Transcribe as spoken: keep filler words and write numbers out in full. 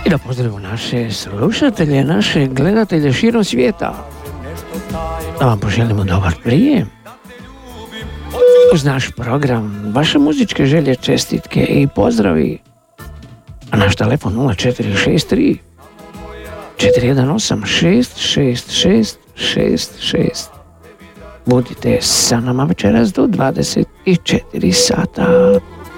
I da pozdravimo naše slušatelje, naše gledatelje širom svijeta. Da vam poželimo dobar prijem uz naš program, vaše muzičke želje, čestitke i pozdravi. A naš telefon nula četiri šest tri četiri jedan osam šest šest šest šest šest. Budite sa nama večeras do dvadeset četiri sata.